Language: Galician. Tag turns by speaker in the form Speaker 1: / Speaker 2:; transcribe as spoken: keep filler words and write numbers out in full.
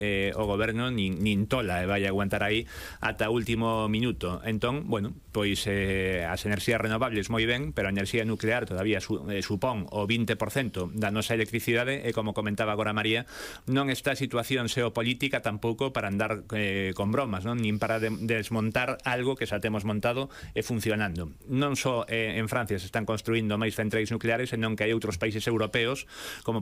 Speaker 1: eh, o goberno nin, nin tola e vai aguantar aí ata o último minuto. Entón, bueno, pois eh, as enerxías renovables moi ben, pero a enerxía nuclear todavía su, eh, supón o vinte por cento da nosa electricidade e, como comentaba agora María, non está a situación xeopolítica tampouco para andar eh, con bromas, non? Nin para de, desmontar algo que xa temos montado e funcionando. Non só eh, en Francia se están construindo máis centrais nucleares, senón que hai outros países europeos, como